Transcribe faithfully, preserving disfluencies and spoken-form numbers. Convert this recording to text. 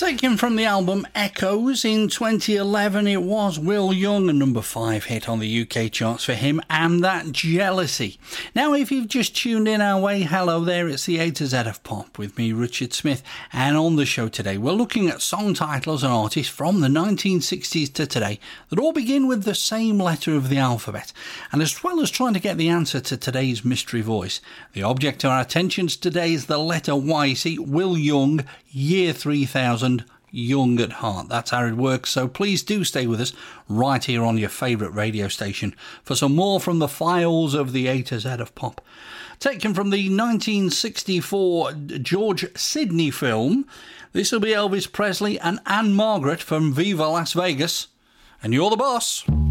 Taken from the album Echoes in twenty eleven, it was Will Young, a number five hit on the U K charts for him, and that Jealousy. Now, if you've just tuned in our way, hello there, it's the A to Z of Pop with me, Richard Smith, and on the show today we're looking at song titles and artists from the nineteen sixties to today that all begin with the same letter of the alphabet, and as well as trying to get the answer to today's mystery voice, the object of our attentions today is the letter Y. See, Will Young, year three thousand, young at heart. That's how it works, so please do stay with us right here on your favourite radio station for some more from the files of the A to Z of Pop. Taken from the nineteen sixty-four George Sidney film, this will be Elvis Presley and Anne Margaret from Viva Las Vegas, and You're the Boss.